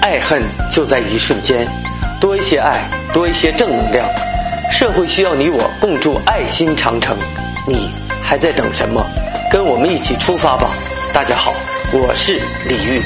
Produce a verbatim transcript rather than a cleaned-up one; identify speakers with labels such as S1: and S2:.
S1: 爱恨就在一瞬间，多一些爱，多一些正能量，社会需要你我共筑爱心长城。你还在等什么？跟我们一起出发吧！大家好，我是李玉。